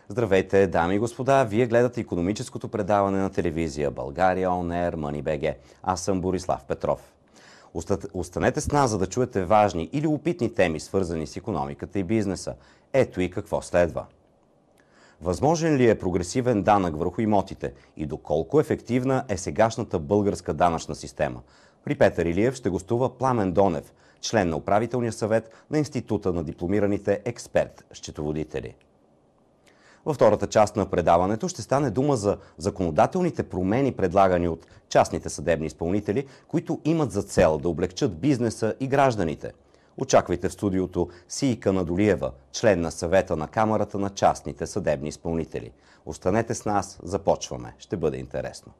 Здравейте, дами и господа! Вие гледате икономическото предаване на телевизия България On Air Money BG. Аз съм Борислав Петров. Останете с нас, за да чуете важни или любопитни теми, свързани с икономиката и бизнеса. Ето и какво следва. Възможен ли е прогресивен данък върху имотите и доколко ефективна е сегашната българска данъчна система? При Петър Илиев ще гостува Пламен Донев, член на управителния съвет на Института на дипломираните експерт-счетоводители. Във втората част на предаването ще стане дума за законодателните промени, предлагани от частните съдебни изпълнители, които имат за цел да облегчат бизнеса и гражданите. Очаквайте в студиото Сийка Надолиева, член на съвета на Камарата на частните съдебни изпълнители. Останете с нас, започваме. Ще бъде интересно.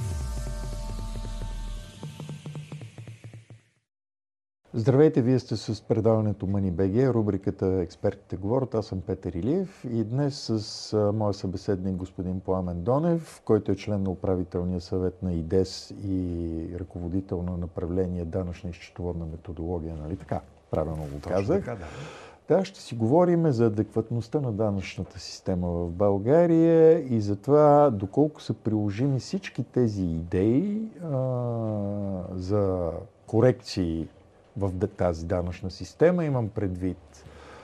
Здравейте, вие сте с предаването Money BG, рубриката Експертите говорят. Аз съм Петър Илиев и днес с моя събеседник господин Пламен Донев, който е член на управителния съвет на ИДЕС и ръководител на направление данъчна и счетоводна методология, нали така? Правилно го казах. Така, да. Да, ще си говорим за адекватността на данъчната система в България и за това доколко са приложими всички тези идеи за корекции в тази данъчна система. Имам предвид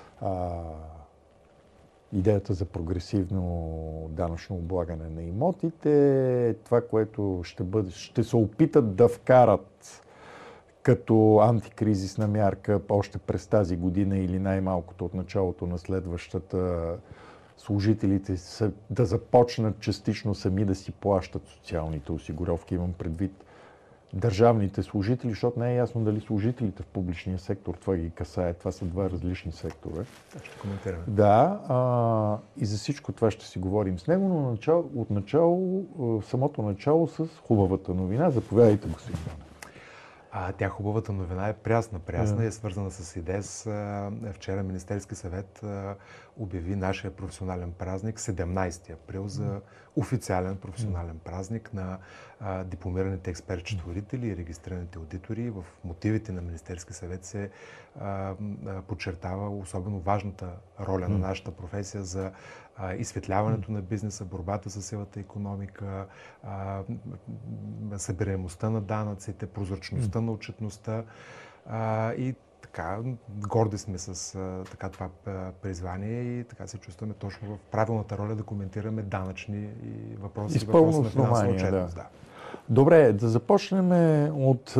идеята за прогресивно данъчно облагане на имотите, това, което ще се опитат да вкарат като антикризисна мярка още през тази година или най-малкото от началото на следващата, служителите да започнат частично сами да си плащат социалните осигуровки. Имам предвид държавните служители, защото не е ясно дали служителите в публичния сектор това ги касае. Това са два различни сектора. Ще коментираме. Да, и за всичко това ще си говорим с него, но самото начало с хубавата новина. Заповядайте, господин Донев. Тя хубавата новина е прясна и е свързана с ИДЕС. Вчера Министерски съвет обяви нашия професионален празник 17 април за официален професионален празник на дипломираните експерт-счетоводители и регистрираните аудитори. В мотивите на Министерски съвет се подчертава особено важната роля на нашата професия за изсветляването на бизнеса, борбата с сивата икономика, събираемостта на данъците, прозрачността на отчетността и така, горди сме с това призвание и така се чувстваме точно в правилната роля да коментираме данъчни и въпроси на финансова отчетност. Да. Добре, да започнем от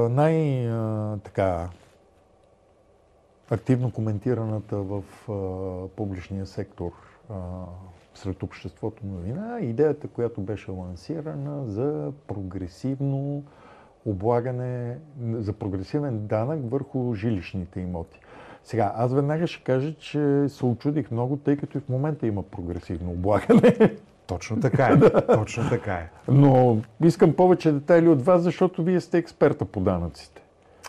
активно коментираната в публичния сектор сред обществото новина, идеята, която беше лансирана за прогресивно облагане, за прогресивен данък върху жилищните имоти. Сега, аз веднага ще кажа, че се очудих много, тъй като и в момента има прогресивно облагане. Точно така е. Точно така е. Но искам повече детайли от вас, защото вие сте експерта по данъците.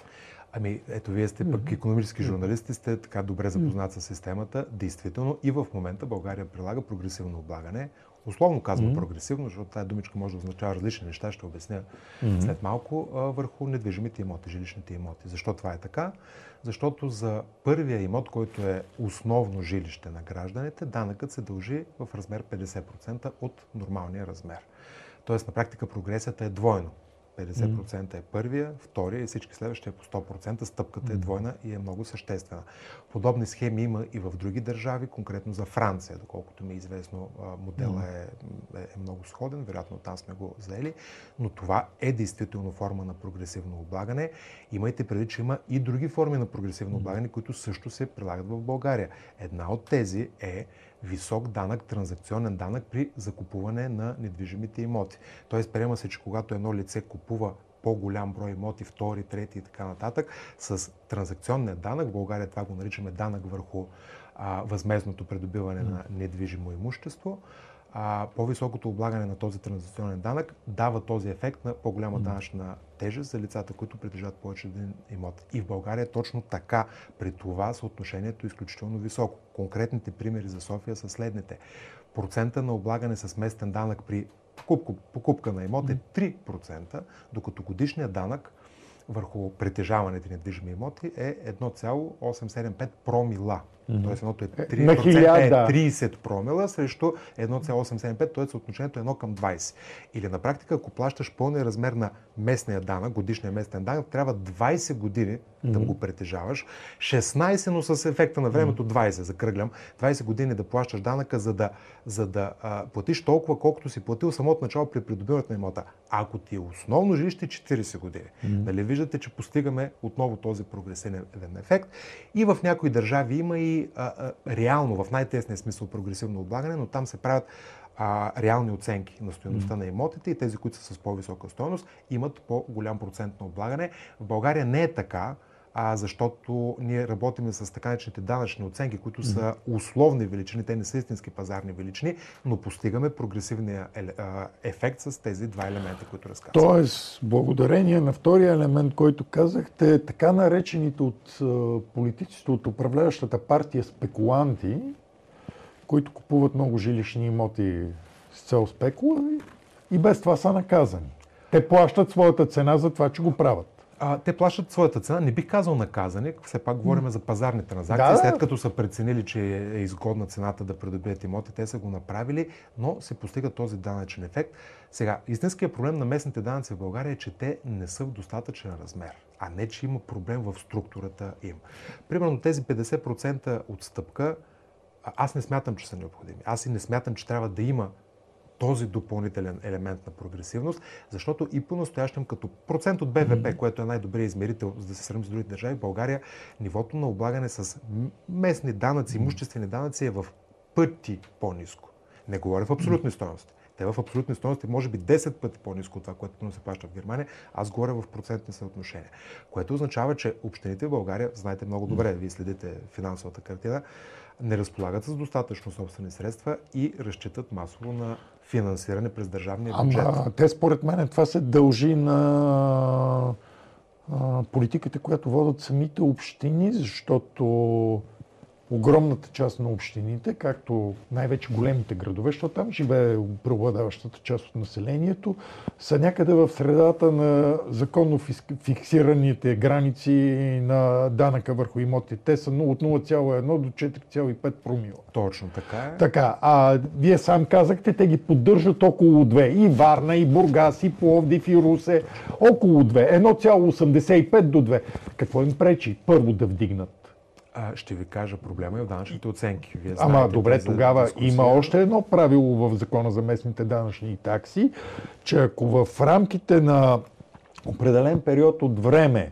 Ето, вие сте пък икономически журналисти, сте така добре запознат с системата. Действително и в момента България прилага прогресивно облагане. Условно казвам прогресивно, защото тази думичка може да означава различни неща, ще обясня след малко, върху недвижимите имоти, жилищните имоти. Защо това е така? Защото за първия имот, който е основно жилище на гражданите, данъкът се дължи в размер 50% от нормалния размер. Тоест на практика прогресията е двойно. 50% е първия, втория и всички следващи е по 100%. Стъпката е двойна и е много съществена. Подобни схеми има и в други държави, конкретно за Франция, доколкото ми е известно, моделът е много сходен, вероятно там сме го заели, но това е действително форма на прогресивно облагане. Имайте предвид, че има и други форми на прогресивно облагане, които също се прилагат в България. Една от тези е висок данък, транзакционен данък при закупуване на недвижимите имоти. Тоест, приема се, че когато едно лице купува по-голям брой имоти, втори, трети и така нататък, с транзакционния данък, в България това го наричаме данък върху възмездното придобиване на недвижимо имущество, по-високото облагане на този транзакционен данък дава този ефект на по-голяма данъчна тежест за лицата, които притежават повече един имот. И в България е точно така. При това съотношението е изключително високо. Конкретните примери за София са следните. Процента на облагане с местен данък при покупка на имот е 3%, докато годишният данък върху притежаваните недвижими имоти е 1,875 промила. Тоест едното е На 3%, 1000, е 30 промила срещу 1,875, т.е. съотношението е 1 към 20. Или на практика, ако плащаш пълния размер на местния данък, годишния местен данък, трябва 20 години да го притежаваш. 16, но с ефекта на времето 20, закръглям. 20 години да плащаш данъка, за да платиш толкова, колкото си платил самото начало при придобиването на имота. Ако ти е основно жилище, 40 години. Нали виждате, че постигаме отново този прогресивен ефект. И в някои държави има и реално, в най-тесния смисъл, прогресивно облагане, но там се правят реални оценки на стойността на имотите и тези, които са с по-висока стойност, имат по-голям процент на облагане. В България не е така, защото ние работим с така наречените данъчни оценки, които са условни величини, те не са истински пазарни величини, но постигаме прогресивния ефект с тези два елемента, които разказвам. Тоест, благодарение на втория елемент, който казахте, така наречените от политиците, от управляващата партия спекуланти, които купуват много жилищни имоти с цел спекула и без това са наказани. Те плащат своята цена за това, че го правят. Те плащат своята цена. Не бих казал наказани, все пак говорим за пазарни транзакции. След като са преценили, че е изгодна цената да придобият имоти, те са го направили, но се постига този данъчен ефект. Сега, истинският проблем на местните данъци в България е, че те не са в достатъчен размер, а не, че има проблем в структурата им. Примерно тези 50% отстъпка, аз не смятам, че са необходими. Аз и не смятам, че трябва да има този допълнителен елемент на прогресивност, защото и по-настоящем като процент от БВП, което е най-добрият измерител, за да се сравним с другите държави, в България нивото на облагане с местни данъци, имуществени данъци е в пъти по-ниско. Не говоря в абсолютни стойности. Те в абсолютни стойности може би 10 пъти по-ниско от това, което се плаща в Германия. Аз говоря в процентни съотношения. Което означава, че общините в България, знаете много добре, вие следите финансовата картина, не разполагат с достатъчно собствени средства и разчитат масово на финансиране през държавния бюджет. Те според мен това се дължи на политиката, която водят самите общини, защото огромната част на общините, както най-вече големите градове, защото там живее преобладаващата част от населението, са някъде в средата на законно фиксираните граници на данъка върху имотите. Те са от 0,1 до 4,5 промила. Точно така е. Така, вие сам казахте, те ги поддържат около 2. И Варна, и Бургас, и Пловдив, и Русе. Около 2. 1,85 до 2. Какво им пречи? Първо да вдигнат. Ще ви кажа, проблема е в данъчните оценки. Вие знаете, добре, тогава има още едно правило в Закона за местните данъчни такси, че ако в рамките на определен период от време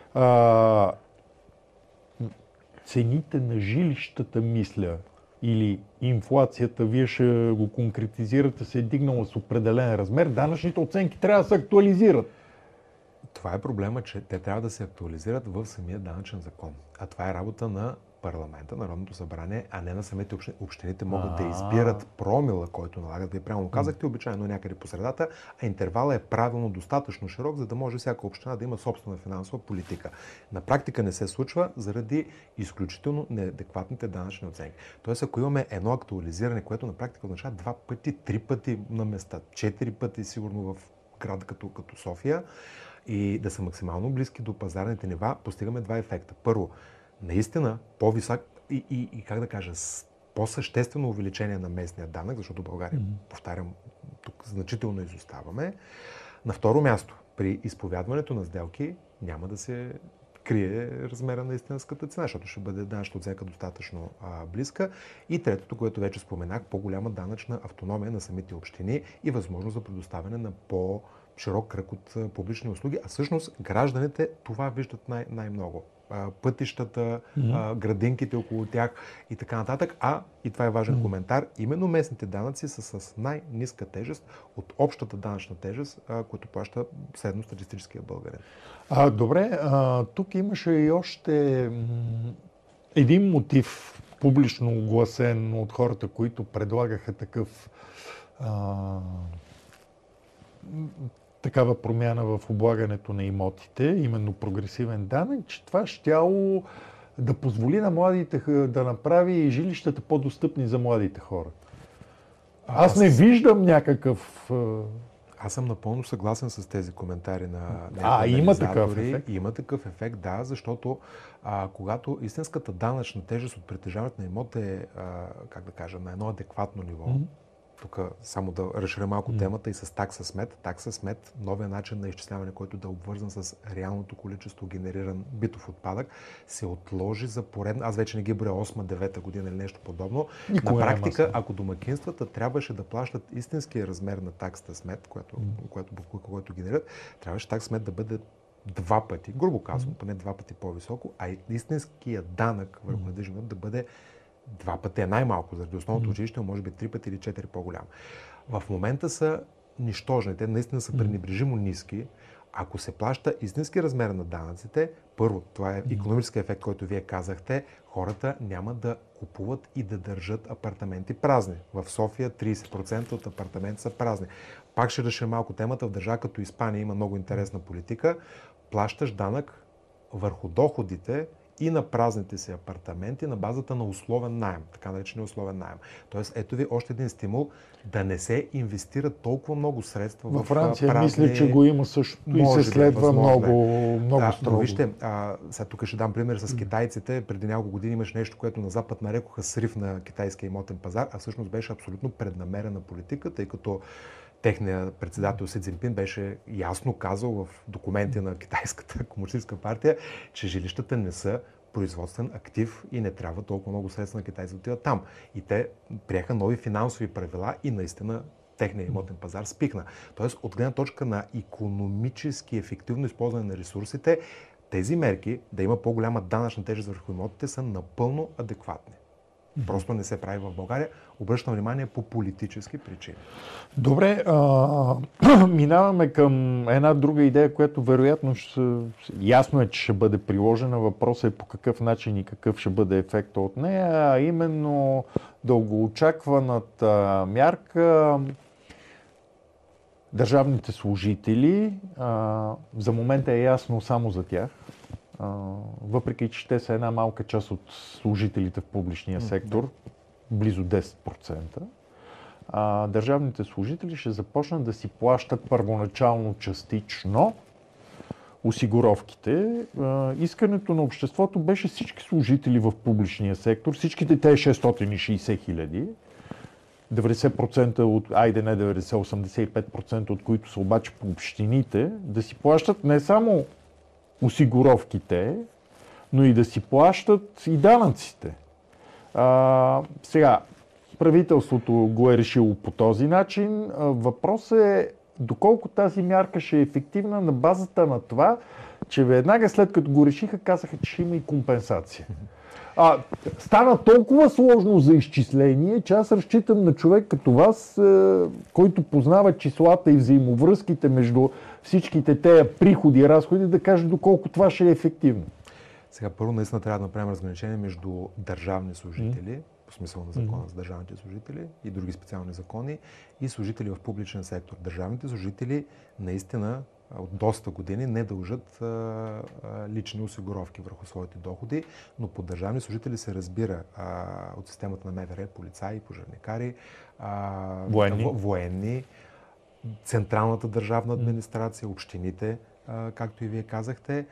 цените на жилищата, мисля, или инфлацията, вие ще го конкретизирате, се е дигнала с определен размер, данъчните оценки трябва да се актуализират. Това е проблема, че те трябва да се актуализират в самия данъчен закон. А това е работа на парламента, Народното събрание, а не на самите общини. Общините могат да избират промила, който налагат. Вие прямо казахте, обичайно някъде по средата, а интервала е правилно достатъчно широк, за да може всяка община да има собствена финансова политика. На практика не се случва заради изключително неадекватните данъчни оценки. Тоест, ако имаме едно актуализиране, което на практика означава 2 пъти, 3 пъти на места, 4 пъти сигурно в град като София, и да са максимално близки до пазарните нива, постигаме два ефекта. Първо, наистина по-висок и как да кажа, по-съществено увеличение на местния данък, защото България, повтарям, тук значително изоставаме. На второ място, при изповядването на сделки няма да се крие размера на истинската цена, защото ще бъде данъчната оценка достатъчно близка. И третото, което вече споменах, по-голяма данъчна автономия на самите общини и възможност за предоставяне на по-широк кръг от публични услуги, а всъщност гражданите това виждат най-много. Пътищата, градинките около тях и така нататък. И това е важен коментар, именно местните данъци са с най-ниска тежест от общата данъчна тежест, която плаща средностатистическия българин. Добре, тук имаше и още един мотив, публично огласен от хората, които предлагаха такава промяна в облагането на имотите, именно прогресивен данък, че това щяло да позволи на младите да направи жилищата по-достъпни за младите хора. Аз не виждам някакъв Аз съм напълно съгласен с тези коментари на има такъв ефект? Има такъв ефект, да, защото когато истинската данъчна тежест от притежаването на имот е, как да кажа, на едно адекватно ниво, тук само да разширя малко темата и с такса смет. Такса смет, новия начин на изчисляване, който да е обвързан с реалното количество генериран битов отпадък, се отложи за поредна. Аз вече не ги броя 8-9 година или нещо подобно. На практика, ако домакинствата трябваше да плащат истинския размер на таксата смет, който генерират, трябваше такса смет да бъде 2 пъти, грубо казвам, поне 2 пъти по-високо, а истинския данък върху недвижим имот да бъде 2 пъти е най-малко, заради основното училище, може би 3 пъти или 4 по-голям. В момента са нищожни, те наистина са пренебрежимо ниски. Ако се плаща истински размер на данъците, първо, това е икономически ефект, който вие казахте, хората няма да купуват и да държат апартаменти празни. В София 30% от апартаменти са празни. Пак ще решим малко темата, в държава като Испания има много интересна политика. Плащаш данък върху доходите и на празните си апартаменти на базата на условен наем, така наречения условен наем. Тоест, ето ви още един стимул да не се инвестира толкова много средства в Франция празни... мисля, че го има също и се следва много строго. Но вижте, сега тук ще дам пример с китайците. Преди няколко години имаше нещо, което на Запад нарекоха срив на китайския имотен пазар, а всъщност беше абсолютно преднамерена политика, тъй като техният председател Си Цзинпин беше ясно казал в документи на Китайската комунистическа партия, че жилищата не са производствен актив и не трябва толкова много средства на китайците да отиват там. И те приеха нови финансови правила и наистина техният имотен пазар спихна. Тоест, от гледна точка на икономически ефективно използване на ресурсите, тези мерки да има по-голяма данъчна тежест върху имотите са напълно адекватни. Просто не се прави в България. Обръщам внимание по политически причини. Добре, минаваме към една друга идея, която вероятно ясно е, че ще бъде приложена. Въпросът е по какъв начин и какъв ще бъде ефекта от нея, а именно дългоочакваната мярка държавните служители. За момента е ясно само за тях. Въпреки че те са една малка част от служителите в публичния сектор, близо 10%, държавните служители ще започнат да си плащат първоначално частично осигуровките. Искането на обществото беше всички служители в публичния сектор, всичките те 660 хиляди, 90% от, 85% от които са обаче по общините, да си плащат не само осигуровките, но и да си плащат и данъците. Сега, правителството го е решило по този начин. Въпросът е доколко тази мярка ще е ефективна на базата на това, че веднага след като го решиха, казаха, че ще има и компенсация. Стана толкова сложно за изчисление, че аз разчитам на човек като вас, който познава числата и взаимовръзките между всичките тези приходи и разходи, да каже доколко това ще е ефективно. Сега първо наистина трябва да направим разграничение между държавни служители, по смисъл на закона за държавните служители и други специални закони, и служители в публичен сектор. Държавните служители наистина от доста години не дължат лични осигуровки върху своите доходи, но под държавни служители се разбира от системата на МВР, полицаи, пожарникари, военни, централната държавна администрация, общините, както и вие казахте,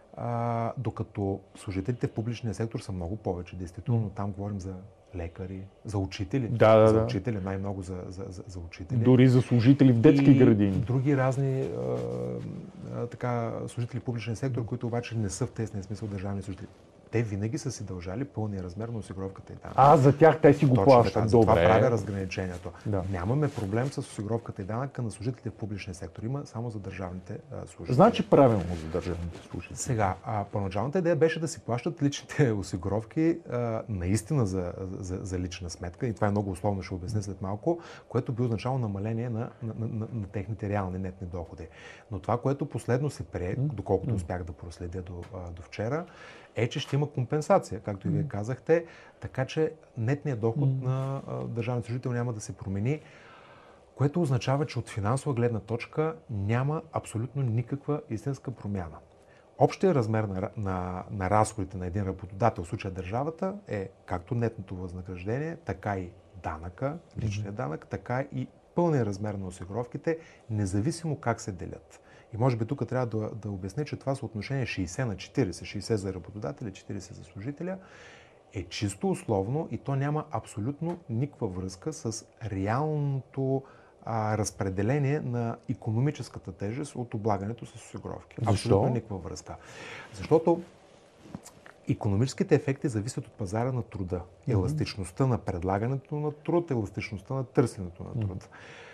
докато служителите в публичния сектор са много повече. Действително, там говорим за лекари, за учители. За учители, най-много за учители. Дори за служители в детски градини. Други разни служители в публичния сектор, които обаче не са в тесния смисъл държавни служители. Те винаги са си дължали пълния размер на осигуровката и данък. За тях те си го плащат. Това правя разграничението. Да. Нямаме проблем с осигуровката и данъка на служителите в публичния сектор. Има само за държавните служители. Значи правилно за държавните служители. Сега, първоначалната идея беше да си плащат личните осигуровки наистина за лична сметка. И това е много условно, ще обясня след малко, което би означало намаление на техните реални нетни доходи. Но това, което последно се прие, доколкото успях да проследя до вчера, е, че ще има компенсация, както и вие казахте, така че нетният доход на държавния служител няма да се промени, което означава, че от финансова гледна точка няма абсолютно никаква истинска промяна. Общият размер на разходите на един работодател, в случая държавата, е както нетното възнаграждение, така и данъка, личният данък, така и пълния размер на осигуровките, независимо как се делят. И може би тук трябва да обясня, че това съотношение 60 на 40, 60 за работодателя, 40 за служителя, е чисто условно и то няма абсолютно никаква връзка с реалното разпределение на икономическата тежест от облагането с осигуровки. Защо? Абсолютно никаква връзка. Защото икономическите ефекти зависят от пазара на труда. Еластичността на предлагането на труд, еластичността на търсенето на труд.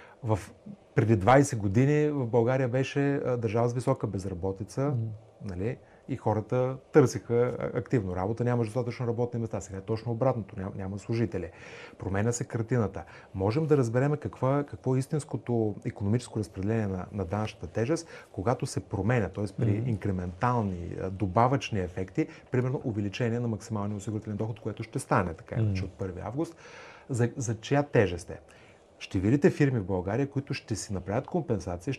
Преди 20 години в България беше държава с висока безработица, нали? И хората търсиха активно работа, нямаше достатъчно работни места. Сега е точно обратното, няма служители. Променя се картината. Можем да разберем какво е истинското икономическо разпределение на данъчната тежест, когато се променя, т.е. при инкрементални, добавъчни ефекти, примерно увеличение на максималния осигурителен доход, което ще стане, така иначе от 1 август, за чия тежест е. Ще видите фирми в България, които ще си направят компенсация,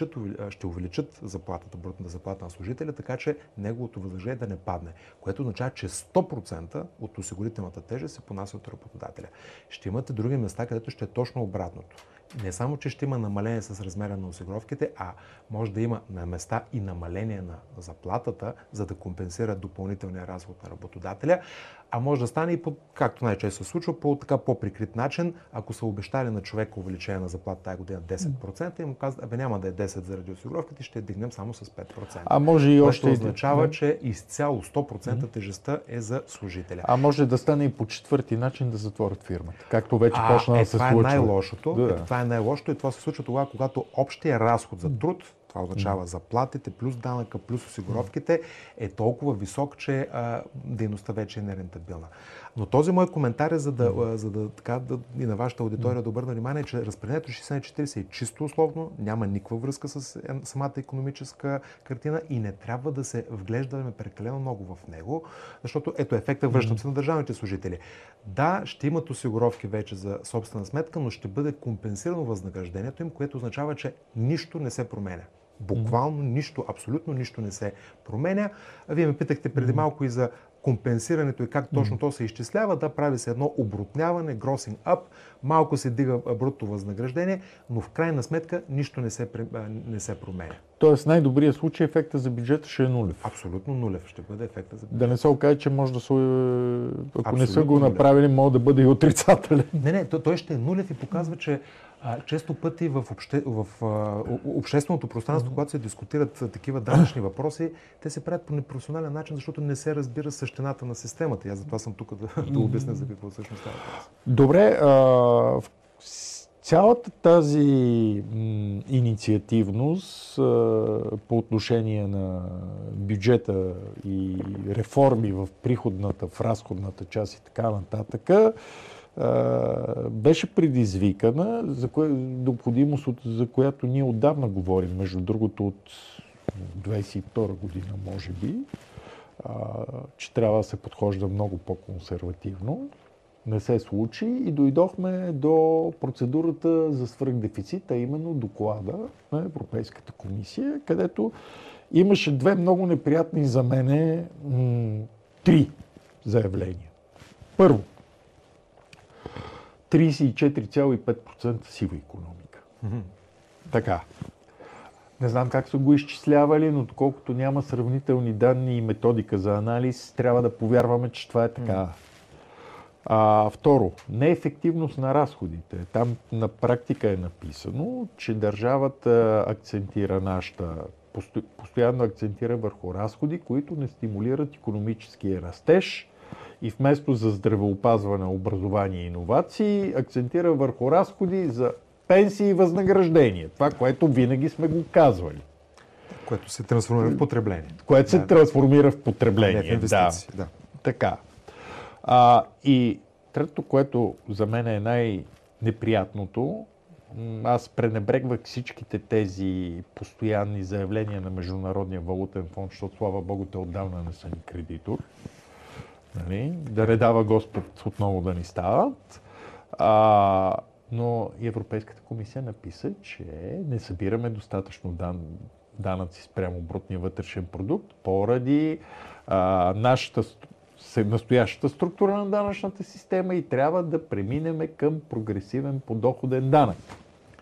ще увеличат заплатата, брутната заплата на служителя, така че неговото възнаграждение да не падне. Което означава, че 100% от осигурителната тежест се понася от работодателя. Ще имате други места, където ще е точно обратното. Не само, че ще има намаление с размера на осигуровките, а може да има на места и намаление на заплатата, за да компенсира допълнителния разход на работодателя. А може да стане и, както най-често се случва, по така по-прикрит начин, ако са обещали на човека увеличение на заплата тази година 10% и му казват, няма да е 10 заради осигуровките, ще дигнем само с 5%. А може и още... Което означава, че изцяло 100% тежестта е за служителя. А може да стане и по четвърти начин да затворят фирмата, както вече почна да се случва. Това е най-лошото. Това е най-лошото и това се случва тогава, когато общия разход за труд, това означава заплатите, плюс данъка, плюс осигуровките, е толкова висок, че дейността вече е нерентабилна. Но този мой коментар е за да и на вашата аудитория да обърна внимание, че разпределението 60/40 е чисто условно, няма никаква връзка с самата икономическа картина и не трябва да се вглеждаме прекалено много в него, защото ето ефекта връщам се на държавните служители. Да, ще имат осигуровки вече за собствена сметка, но ще бъде компенсирано възнаграждението им, което означава, че нищо не се променя. Буквално нищо, абсолютно нищо не се променя. Вие ме питахте преди малко и за компенсирането и как точно то се изчислява. Да, прави се едно обрутняване, grossing up, малко се дига брутно възнаграждение, но в крайна сметка нищо не се променя. Тоест най-добрият случай ефекта за бюджета ще е нулев. Абсолютно нулев ще бъде ефекта за бюджета. Да не се окаже, че може да се... Ако не са го направили, може да бъде и отрицателен. Не, той ще е нулев и показва, че често пъти в общественото пространство, когато се дискутират такива данъчни въпроси, те се правят по непрофесионален начин, защото не се разбира същината на системата. И аз затова съм тук да обясня за какво всъщност става въпрос. Добре, цялата тази инициативност по отношение на бюджета и реформи в приходната, в разходната част и така нататък, беше предизвикана необходимост, за която ние отдавна говорим, между другото от 22 година, може би, че трябва да се подхожда много по-консервативно. Не се случи и дойдохме до процедурата за свръхдефицит, а именно доклада на Европейската комисия, където имаше две много неприятни за мене три заявления. Първо, 34,5% сива икономика. Така. Не знам как са го изчислявали, но доколкото няма сравнителни данни и методика за анализ, трябва да повярваме, че това е така. Второ, неефективност на разходите. Там на практика е написано, че държавата акцентира постоянно акцентира върху разходи, които не стимулират икономическия растеж и вместо за здравеопазване, образование и иновации, акцентира върху разходи за пенсии и възнаграждения. Това, което винаги сме го казвали. Което се трансформира в потребление. Което се трансформира в потребление. Не в инвестиции. Да. Така. И третото, което за мен е най-неприятното, аз пренебрегвах всичките тези постоянни заявления на Международния валутен фонд, защото слава Богу, те отдавна не са ни кредитор. Нали? Да не дава Господ отново да ни стават. Но Европейската комисия написа, че не събираме достатъчно данъци спрямо брутния вътрешен продукт поради нашата настоящата структура на данъчната система и трябва да преминем към прогресивен подоходен данък.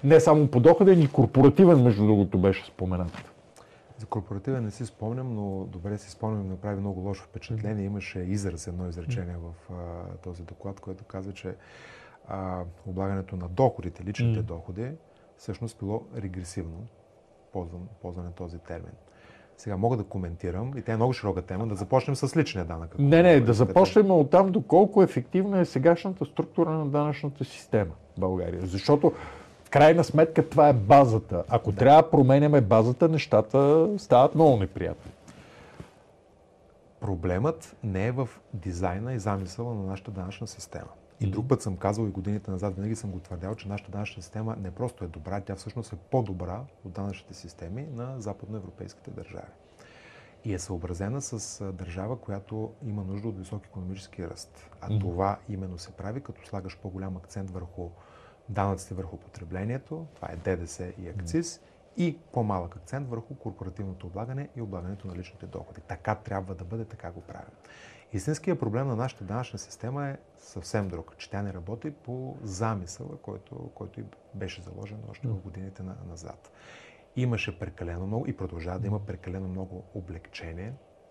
Не само подоходен, и корпоративен, между другото, беше споменат. За корпоративен не си спомням, но добре си спомням, направи много лошо впечатление. Имаше едно изречение в този доклад, което казва, че облагането на доходите, личните доходи, всъщност било регресивно. Ползване този термин. Сега мога да коментирам, и тя е много широка тема, да започнем с личния данък. Да започнем оттам доколко ефективна е сегашната структура на данъчната система в България. Защото в крайна сметка това е базата. Ако трябва да променяме базата, нещата стават много неприятни. Проблемът не е в дизайна и замисъла на нашата данъчна система. И друг път съм казал и годините назад, винаги съм го твърдял, че нашата данъчна система не просто е добра, тя всъщност е по-добра от данъчните системи на западноевропейските държави. И е съобразена с държава, която има нужда от висок икономически ръст. А това именно се прави, като слагаш по-голям акцент върху данъците върху потреблението, това е ДДС и акциз, и по-малък акцент върху корпоративното облагане и облагането на личните доходи. Така трябва да бъде, така го правим. Истинският проблем на нашата данъчна система е съвсем друг, че тя не работи по замисъла, който и беше заложен още в годините назад. Имаше прекалено много и продължава да има прекалено много облекчение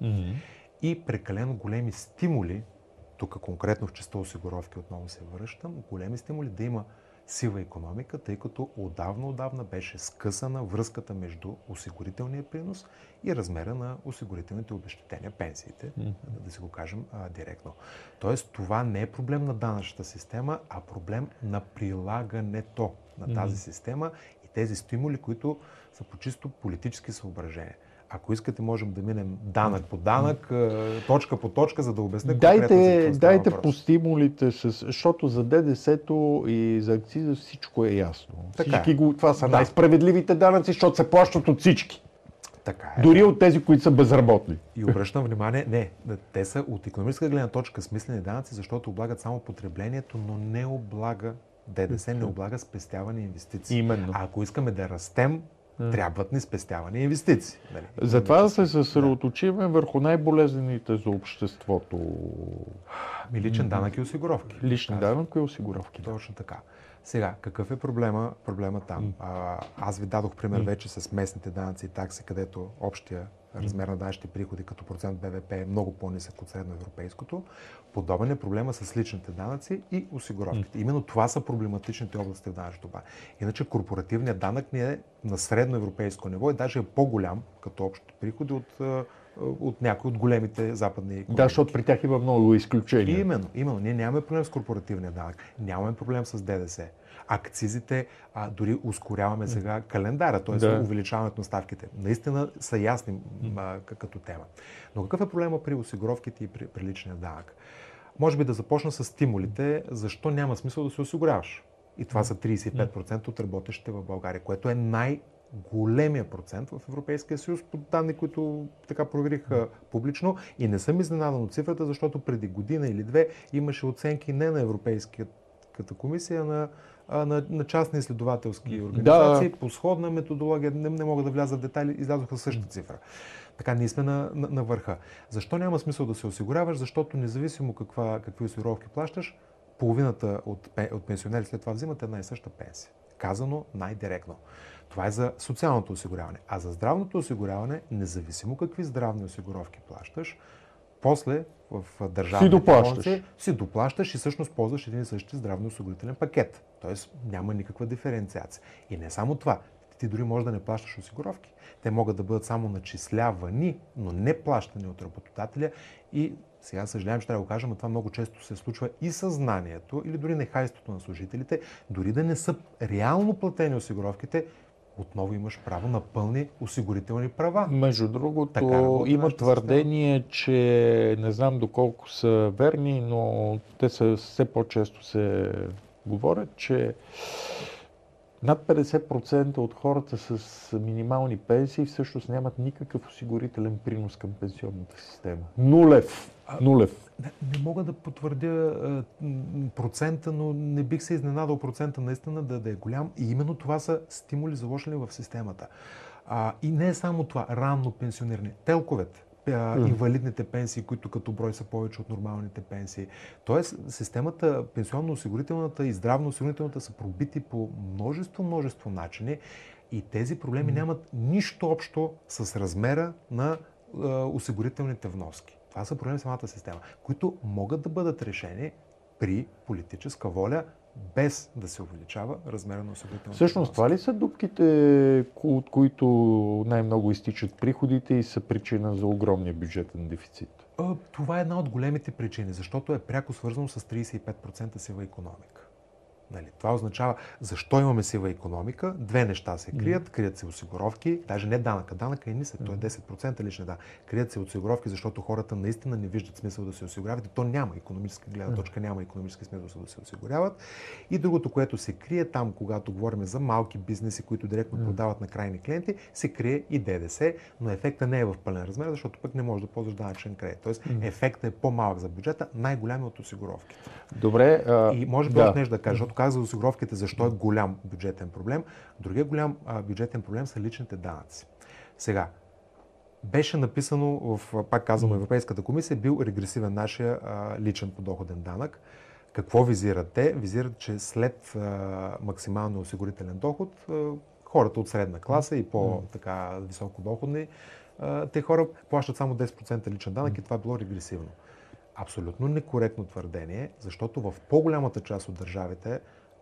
и прекалено големи стимули, тук конкретно в частта осигуровки отново се връщам, големи стимули да има сива икономика, тъй като отдавна беше скъсана връзката между осигурителния принос и размера на осигурителните обезщетения, пенсиите, да си го кажем директно. Тоест, това не е проблем на данъчната система, а проблем на прилагането на тази система и тези стимули, които са по чисто политически съображения. Ако искате, можем да минем данък по данък, точка по точка, за да обясня конкретно за какво става въпрос. По стимулите, защото за ДДС-то и за акциза всичко е ясно. Това са най-справедливите данъци, защото се плащат от всички. Така е. Дори от тези, които са безработни. И обръщам внимание, те са от икономическа гледна точка смислени данъци, защото облагат само потреблението, но не облага ДДС, не облага спестяване и инвестиции. Именно. А ако искаме да растем, трябват ни спестяване и инвестиции. Затова да се съсредоточиме върху най-болезнените за обществото. Личен данък и осигуровки. Личен данък и осигуровки. Точно така. Сега, какъв е проблема там? Аз ви дадох пример вече с местните данъци и такси, където общия размер на данъчните приходи като процент БВП е много по-нисък от средноевропейското. Подобен е проблема с личните данъци и осигуровките. Именно това са проблематичните области в данъчното облагане. Иначе корпоративният данък ни е на средноевропейско ниво и даже е по-голям като общите приходи от някои от големите западни икономики. Да, защото при тях има много изключения. Именно. Ние нямаме проблем с корпоративния данък, нямаме проблем с ДДС. Акцизите, дори ускоряваме сега календара, т.е. увеличаването на ставките. Наистина са ясни като тема. Но какъв е проблема при осигуровките и при личния данък? Може би да започна с стимулите, защо няма смисъл да се осигуряваш. И това са 35% от работещите в България, което е най-големия процент в Европейския съюз, по данни, които така проверих публично. И не съм изненадан от цифрата, защото преди година или две имаше оценки не на Европейската комисия, на частни изследователски организации по сходна методология. Не мога да вляза в детайли, излязоха същата цифра. Така, ние сме на върха. Защо няма смисъл да се осигуряваш? Защото независимо какви осигуровки плащаш, половината от пенсионери след това взимат една и съща пенсия. Казано най-директно. Това е за социалното осигуряване. А за здравното осигуряване, независимо какви здравни осигуровки плащаш, после в държавните болници си доплащаш и всъщност ползваш един и същи здравно-осигурителен пакет. Тоест няма никаква диференциация. И не само това. Ти дори можеш да не плащаш осигуровки. Те могат да бъдат само начислявани, но не плащани от работодателя. И сега съжалявам, че трябва да го кажа, но това много често се случва и съзнанието или дори нехайството на служителите. Дори да не са реално платени осигуровките, отново имаш право на пълни осигурителни права. Между другото, има твърдение, че не знам доколко са верни, но те все по-често се говорят, че над 50% от хората с минимални пенсии всъщност нямат никакъв осигурителен принос към пенсионната система. Нулев. Не мога да потвърдя процента, но не бих се изненадал процента наистина да е голям. И именно това са стимули заложени в системата. И не е само това, ранно пенсиониране. Телковете. инвалидните пенсии, които като брой са повече от нормалните пенсии. Тоест, системата, пенсионно-осигурителната и здравно-осигурителната са пробити по множество начини и тези проблеми нямат нищо общо с размера на осигурителните вноски. Това са проблеми в самата система, които могат да бъдат решени при политическа воля, без да се увеличава размера на осигурителните Всъщност, вноски. това ли са дупките, от които най-много изтичат приходите и са причина за огромния бюджетен дефицит? Това е една от големите причини, защото е пряко свързано с 35% сива икономика. Нали, това означава, защо имаме сива икономика? Две неща се крият. Крият се осигуровки, даже не данъка. Данъка е нисък, той е 10% личен данък. Крият се осигуровки, защото хората наистина не виждат смисъл да се осигуряват. И то няма икономическа гледна точка, няма икономически смисъл да се осигуряват. И другото, което се крие там, когато говорим за малки бизнеси, които директно продават на крайни клиенти, се крие и ДДС, но ефектът не е в пълен размер, защото пък не можеш да ползваш данъчен кредит. Тоест ефектът е по-малък за бюджета, най-голям е от осигуровките. Добре. И може би още нещо да кажа, защото казах за осигуровките, защо е голям бюджетен проблем. Другия голям бюджетен проблем са личните данъци. Сега, беше написано, пак казвам, Европейската комисия, бил регресивен нашия личен подоходен данък. Какво визират те? Визират, че след максималния осигурителен доход, хората от средна класа и по-така високодоходни, те хора плащат само 10% личен данък и това било регресивно. Абсолютно некоректно твърдение, защото в по-голямата част от държавите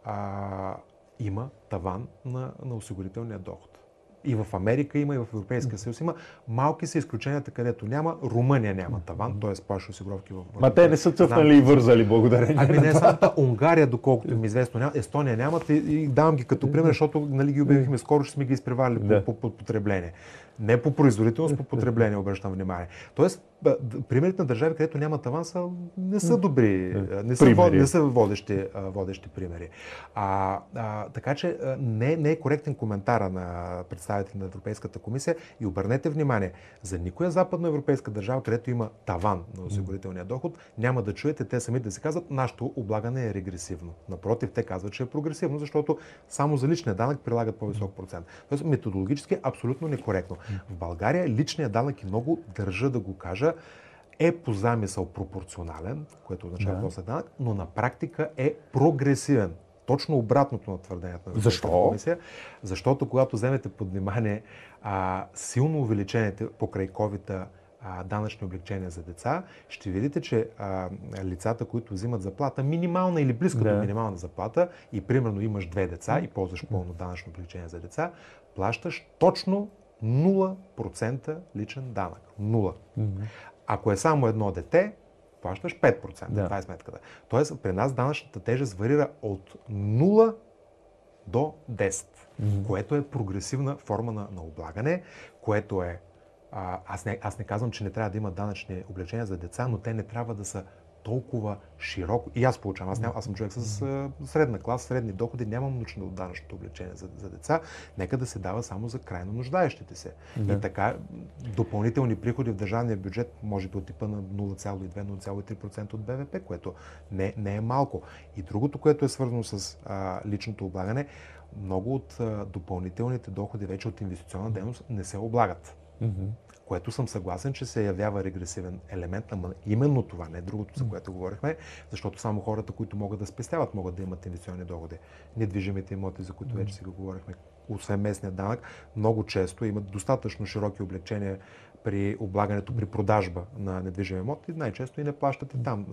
има таван на осигурителния доход. И в Америка има, и в Европейския съюз има. Малки са изключенията, където няма. Румъния няма таван, т.е. плаща осигуровки в Румъния. Ма те не са цъфнали и вързали, благодарение. Ами не само Унгария, доколкото ми известно няма. Естония нямат и давам ги като пример, защото нали, ги обявихме скоро, ще сме ги изпреварили по потребление. Не по производителност, по потребление, обръщам внимание. Тоест, примерите на държави, където няма таван, не са добри, не са водещи примери. Така че не е коректен коментара на представители на Европейската комисия и обърнете внимание, за никоя западноевропейска държава, където има таван на осигурителния доход, няма да чуете те самите да си казват, нашето облагане е регресивно. Напротив, те казват, че е прогресивно, защото само за личния данък прилагат по-висок процент. Тоест, методологически абсолютно некоректно. В България личният данък, и много държа да го кажа, е по замисъл пропорционален, което означава плосък данък, но на практика е прогресивен. Точно обратното на твърдението на Европейската комисия. Защото когато вземете под внимание силно увеличените покрай ковида данъчни облекчения за деца, ще видите, че лицата, които взимат заплата, минимална или близка до минимална заплата, и примерно имаш 2 деца и ползваш пълно данъчно облекчение за деца, плащаш точно 0% личен данък. 0. Ако е само едно дете, плащаш 5%. Това е сметката. Тоест, при нас данъчната тежест варира от 0 до 10, което е прогресивна форма на облагане, което е... Аз не казвам, че не трябва да има данъчни облекчения за деца, но те не трябва да са толкова широко. И аз получавам. Аз съм човек с средна класа, средни доходи, нямам нужда от данъчното облегчение за деца. Нека да се дава само за крайно нуждаещите се. И така, допълнителни приходи в държавния бюджет, може би от типа на 0,2-0,3% от БВП, което не е малко. И другото, което е свързано с личното облагане, много от допълнителните доходи вече от инвестиционна дейност не се облагат. Което съм съгласен, че се явява регресивен елемент на именно това, не другото, за което говорихме, защото само хората, които могат да спестяват, могат да имат инвестиционни доходи. Недвижимите имоти, за които вече сега говорихме, освен местния данък, много често имат достатъчно широки облекчения при облагането, при продажба на недвижими имоти, най-често и не плащате там.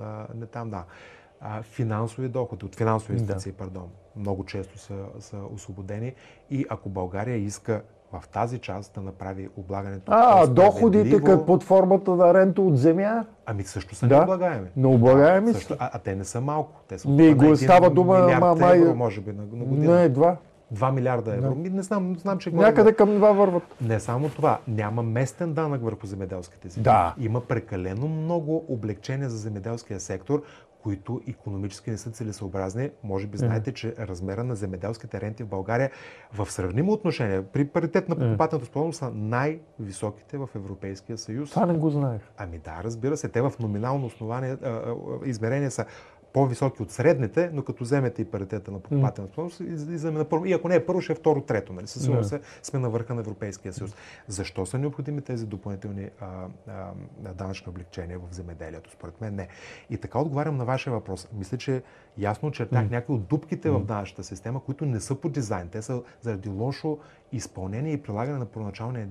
Финансови доходи, от финансови инвестиции, много често са освободени, и ако България иска в тази част да направи облагането. Доходите под формата на рента от земя? Ами също са необлагаеми. Необлагаеми са. А те не са малко. Те са става дума милиард евро, може би, на година. Не, 2 милиарда евро. Не знам, че някъде към 2 върват. Не само това. Няма местен данък върху земеделските земи. Има прекалено много облекчения за земеделския сектор, които икономически не са целесъобразни. Може би знаете, че размера на земеделските ренти в България в сравнимо отношение, при паритет на покупателната способност, са най-високите в Европейския съюз. Това не го знаех. Ами да, разбира се. Те в номинално основание измерение са по-високи от средните, но като вземете и паритета на покупателна способност, и ако не е първо, ще е второ, трето. Нали? Със сигурност сме на върха на Европейския съюз. Защо са необходими тези допълнителни данъчни облегчения в земеделието? Според мен не. И така отговарям на вашия въпрос. Мисля, че ясно очертах някои от дупките в данъчната система, които не са по дизайн. Те са заради лошо изпълнение и прилагане на първоначалния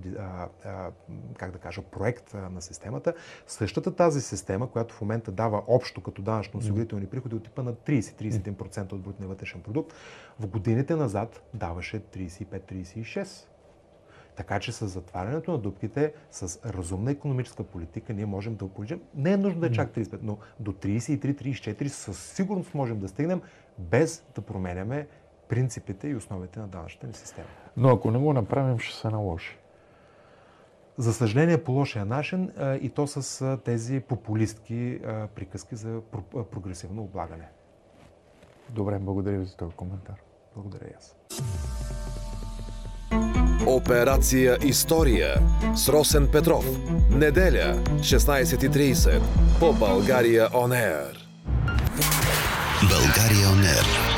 проект на системата. Същата тази система, която в момента дава общо като данъчно-осигурителни приходи от типа на 30-31% от брутния вътрешен продукт, в годините назад даваше 35-36%. Така че с затварянето на дупките, с разумна икономическа политика, ние можем да увеличим. Не е нужно да е чак 35, но до 33-34 със сигурност можем да стигнем, без да променяме принципите и основите на данъчната ни система. Но ако не го направим, ще се наложи. За съжаление, по лошия начин и то с тези популистки приказки за прогресивно облагане. Добре, благодаря ви за този коментар. Благодаря и аз. Операция История с Росен Петров. Неделя, 16:30 по България On Air. България On Air.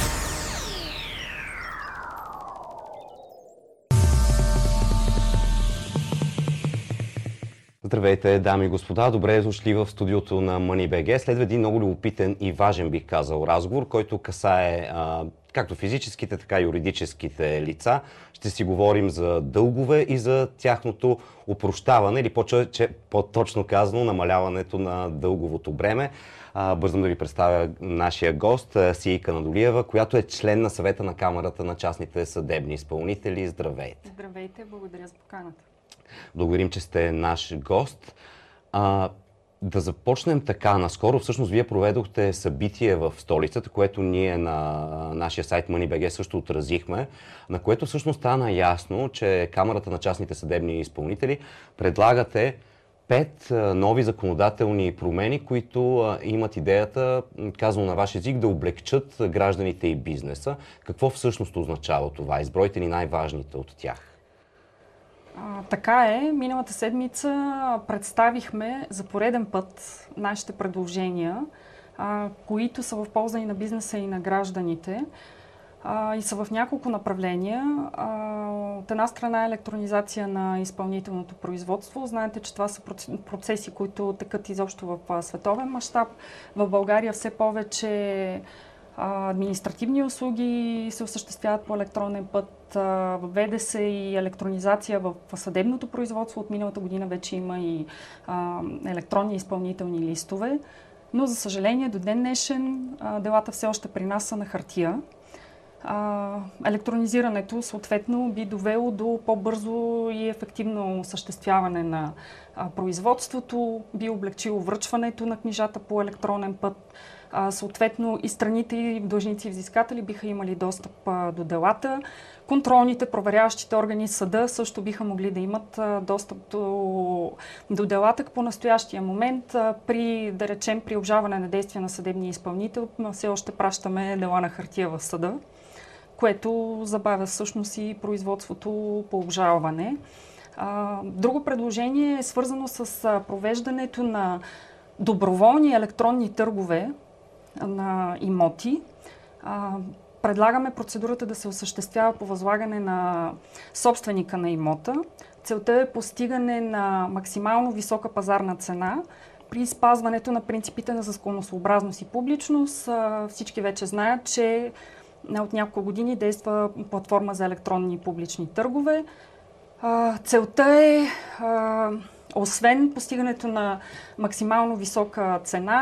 Здравейте, дами и господа! Добре дошли в студиото на MoneyBG. Следва един много любопитен и важен, бих казал, разговор, който касае както физическите, така и юридическите лица. Ще си говорим за дългове и за тяхното опрощаване, или по-точно казано, намаляването на дълговото бреме. Бързам да ви представя нашия гост, Сийка Надолиева, която е член на съвета на Камарата на частните съдебни изпълнители. Здравейте! Здравейте, благодаря за поканата. Благодарим, че сте наш гост. Да започнем така. Наскоро всъщност вие проведохте събитие в столицата, което ние на нашия сайт MoneyBG също отразихме, на което всъщност стана ясно, че Камарата на частните съдебни изпълнители предлагате 5 нови законодателни промени, които имат идеята, казано на ваш език, да облегчат гражданите и бизнеса. Какво всъщност означава това? Избройте ни най-важните от тях. Така е. Миналата седмица представихме за пореден път нашите предложения, които са в полза и на бизнеса, и на гражданите. И са в няколко направления. От една страна е електронизация на изпълнителното производство. Знаете, че това са процеси, които текат изобщо в световен мащаб. В България все повече административни услуги се осъществяват по електронен път. Въведе се и електронизация в съдебното производство. От миналата година вече има и електронни изпълнителни листове. Но, за съжаление, до ден днешен делата все още при нас са на хартия. Електронизирането съответно би довело до по-бързо и ефективно осъществяване на производството, би облегчило връчването на книжата по електронен път. Съответно и страните и длъжници и взискатели биха имали достъп до делата. Контролните, проверяващите органи, съда също биха могли да имат достъп до делата. По настоящия момент, да речем, при обжалване на действия на съдебния изпълнител, все още пращаме дела на хартия в съда, което забавя всъщност и производството по обжалване. Друго предложение е свързано с провеждането на доброволни електронни търгове на имоти. Предлагаме процедурата да се осъществява по възлагане на собственика на имота. Целта е постигане на максимално висока пазарна цена при спазването на принципите на законосъобразност и публичност. Всички вече знаят, че от няколко години действа платформа за електронни публични търгове. Целта е, освен постигането на максимално висока цена,